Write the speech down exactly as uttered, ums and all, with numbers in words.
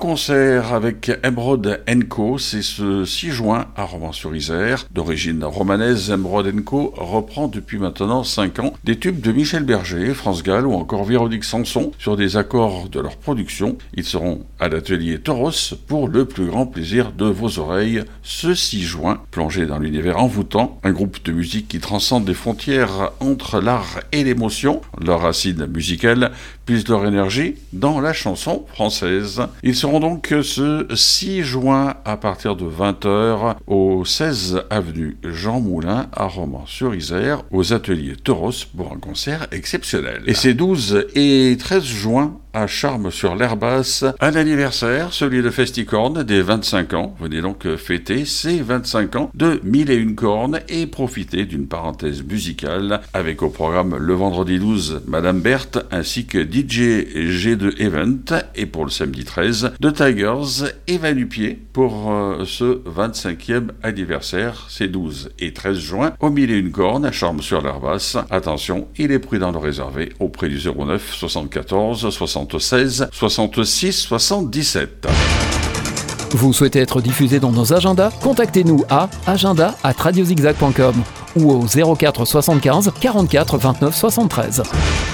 concert avec Emerald and Co, c'est ce six juin à Romans-sur-Isère. D'origine romanaise, Emerald and Co reprend depuis maintenant cinq ans des tubes de Michel Berger, France Gall ou encore Véronique Sanson sur des accords de leur production. Ils seront à l'atelier Toros pour le plus grand plaisir de vos oreilles ce six juin. Plongez dans l'univers envoûtant, un groupe de musique qui transcende les frontières entre l'art et l'émotion. Leurs racines musicales puisent leur énergie dans la chanson française. Ils seront donc ce six juin à partir de vingt heures au seize avenue Jean Moulin à Romans-sur-Isère aux ateliers Toros pour un concert exceptionnel. Et c'est douze et treize juin à Charmes-sur-l'Herbasse, un anniversaire, celui de Festicorn, des vingt-cinq ans. Venez donc fêter ces vingt-cinq ans de Mille et une cornes et profiter d'une parenthèse musicale avec au programme le vendredi douze, Madame Berthe, ainsi que D J G deux Event, et pour le samedi treize, The Tigers et Vanupier pour euh, ce vingt-cinquième anniversaire. C'est douze et treize juin au Mille et une cornes à Charmes-sur-l'Herbasse. Attention, il est prudent de réserver auprès du zéro neuf soixante-quatorze soixante-seize soixante-six soixante-dix-sept. Vous souhaitez être diffusé dans nos agendas? Contactez-nous à agenda arobase radiozigzag point com ou au zéro quatre soixante-quinze quarante-quatre vingt-neuf soixante-treize.